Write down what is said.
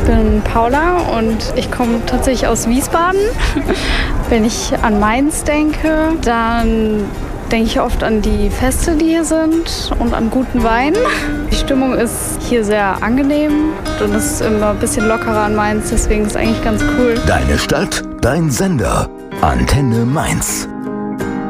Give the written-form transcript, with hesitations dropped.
bin Paula und ich komme tatsächlich aus Wiesbaden. Wenn ich an Mainz denke, dann denke ich oft an die Feste, die hier sind und an guten Wein. Die Stimmung ist hier sehr angenehm und es ist immer ein bisschen lockerer an Mainz, deswegen ist es eigentlich ganz cool. Deine Stadt, dein Sender. Antenne Mainz.